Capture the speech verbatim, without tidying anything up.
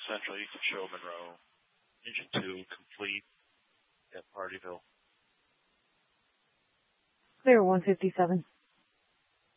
Central, you can show Monroe. Engine two, complete at Partyville. Clear one fifty-seven.